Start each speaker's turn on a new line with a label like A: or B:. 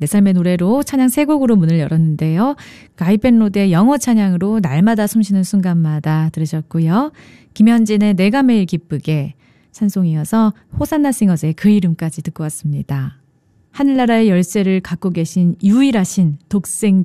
A: 내 삶의 노래로 찬양 세 곡으로 문을 열었는데요. 가이펜 로드의 영어 찬양으로 날마다 숨쉬는 순간마다 들으셨고요. 김현진의 내가 매일 기쁘게 찬송이어서 호산나 싱어즈의 그 이름까지 듣고 왔습니다. 하늘나라의 열쇠를 갖고 계신 유일하신 독생